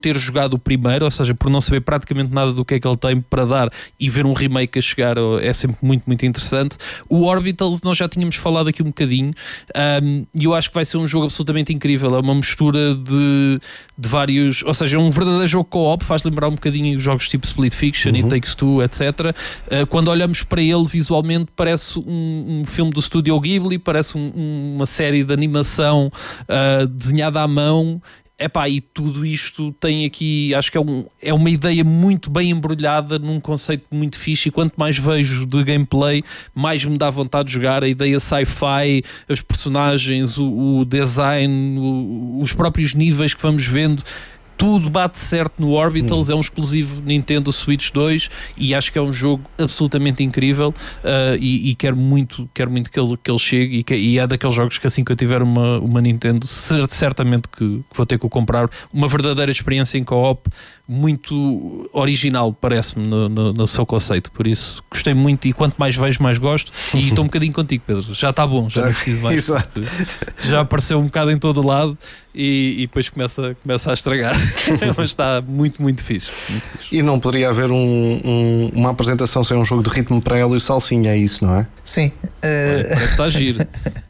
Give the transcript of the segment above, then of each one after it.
ter jogado o primeiro, ou seja, por não saber praticamente nada do que é que ele tem para dar e ver um remake a chegar é sempre muito, muito interessante. O Orbitals nós já tínhamos falado aqui um bocadinho, e eu acho que vai ser um jogo absolutamente incrível. É uma mistura de vários, ou seja, é um verdadeiro jogo co-op, faz lembrar um bocadinho jogos tipo Split Fiction e Takes Two, etc. Quando olhamos para ele visualmente parece um filme do Studio Ghibli, parece uma série de animação desenhada à mão. Epá, e tudo isto tem aqui, acho que é uma ideia muito bem embrulhada num conceito muito fixe, e quanto mais vejo de gameplay, mais me dá vontade de jogar. A ideia sci-fi, os personagens, o design, os próprios níveis que vamos vendo, tudo bate certo no Orbitals. É um exclusivo Nintendo Switch 2 e acho que é um jogo absolutamente incrível, e quero muito que ele chegue, e é daqueles jogos que assim que eu tiver uma Nintendo, certamente que vou ter que o comprar. Uma verdadeira experiência em co-op, muito original, parece-me, no seu conceito. Por isso gostei muito, e quanto mais vejo, mais gosto. E estou um bocadinho contigo, Pedro, já está bom, já não preciso mais. Já apareceu um bocado em todo o lado e depois começa a estragar. Mas está muito, muito fixe, muito fixe. E não poderia haver uma apresentação sem um jogo de ritmo para ela e o Salsinha, é isso, não é? Sim. Parece que está a giro.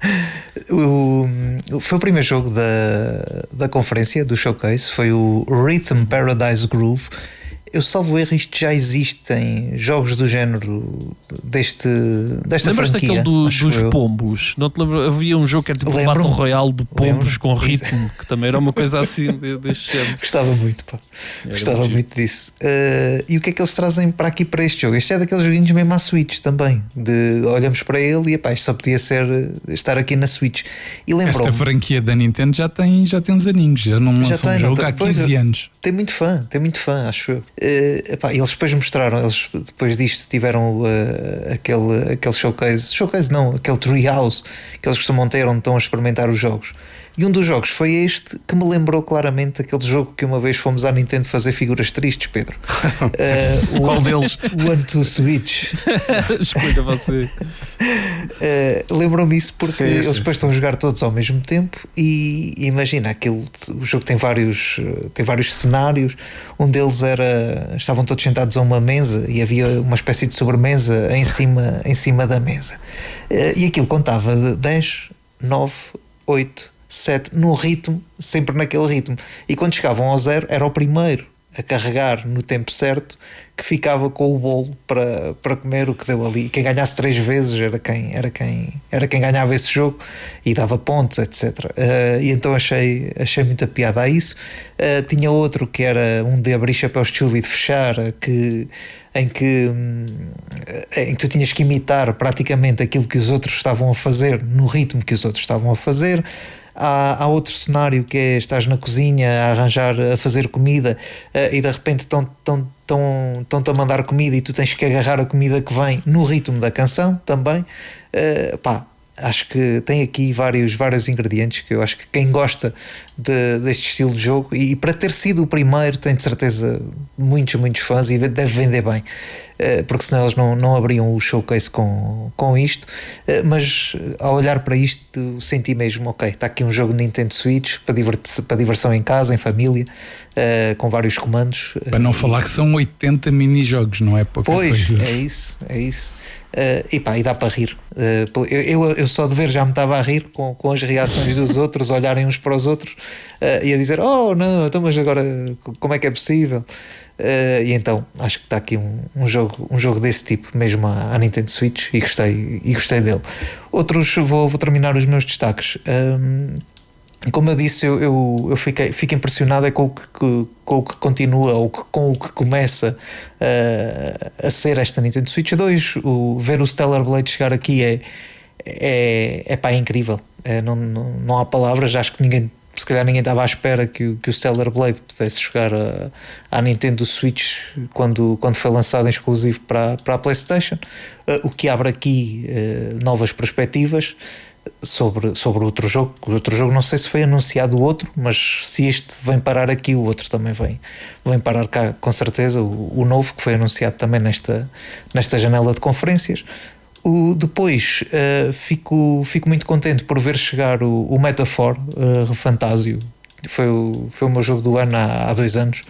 Foi o primeiro jogo da conferência, do showcase, foi o Rhythm Paradise Groove. Eu salvo erro, isto já existem jogos do género desta Lembras-te franquia. Lembras-te dos pombos? Não te lembro? Havia um jogo que era tipo um Battle Royale de pombos com ritmo, que também era uma coisa assim deste género. Gostava muito, pá. Gostava muito disso. E o que é que eles trazem para aqui, para este jogo? Este é daqueles joguinhos mesmo à Switch também. Olhamos para ele e epá, isto só podia estar aqui na Switch. E esta franquia da Nintendo já tem uns aninhos, já não lança um jogo há 15 anos. Tem muito fã, acho eu. Eles depois mostraram, eles depois disto tiveram aquele showcase não, aquele Treehouse que eles costumam ter, onde estão a experimentar os jogos. E um dos jogos foi este, que me lembrou claramente aquele jogo que uma vez fomos à Nintendo fazer figuras tristes, Pedro. Qual deles? O One to Switch. Escolha você. Lembrou-me isso porque eles depois estão a jogar todos ao mesmo tempo, e imagina, o jogo tem vários cenários. Um deles estavam todos sentados a uma mesa e havia uma espécie de sobremesa em cima da mesa, e aquilo contava de 10, 9, 8, 7 no ritmo, sempre naquele ritmo, e quando chegavam ao 0 era o primeiro a carregar no tempo certo que ficava com o bolo para comer o que deu ali. Quem ganhasse 3 vezes era quem ganhava esse jogo e dava pontos, etc. E então achei muita piada a isso. Tinha outro que era um de abrir chapéus de chuva e de fechar, em que tu tinhas que imitar praticamente aquilo que os outros estavam a fazer no ritmo que os outros estavam a fazer. Há outro cenário que é: estás na cozinha a fazer comida, e de repente estão-te a mandar comida e tu tens que agarrar a comida que vem no ritmo da canção também. Acho que tem aqui vários ingredientes que eu acho que quem gosta deste estilo de jogo, e para ter sido o primeiro, tem de certeza muitos fãs, e deve vender bem, porque senão eles não abriam o showcase com isto. Mas ao olhar para isto senti mesmo, ok, está aqui um jogo Nintendo Switch para diversão em casa, em família, com vários comandos. Para não falar que são 80 mini-jogos, não é pouca coisa. Pois, é isso. E dá para rir. Eu só de ver já me estava a rir com as reações dos outros, olharem uns para os outros, e a dizer: oh não, então, mas agora como é que é possível? E então acho que está aqui um jogo desse tipo mesmo à Nintendo Switch, e gostei dele. Outros, vou terminar os meus destaques. Como eu disse, eu fico impressionado com o que continua, ou com o que começa a ser esta Nintendo Switch 2. Ver o Stellar Blade chegar aqui é incrível. Não há palavras. Acho que se calhar ninguém estava à espera que o Stellar Blade pudesse chegar à Nintendo Switch quando foi lançado em exclusivo para a PlayStation, o que abre aqui novas perspectivas sobre outro jogo. O outro jogo, não sei se foi anunciado o outro, mas se este vem parar aqui, o outro também vem parar cá, com certeza. O novo, que foi anunciado também nesta janela de conferências. Depois fico muito contente por ver chegar o Metaphor Fantasio Foi o meu jogo do ano há 2 anos.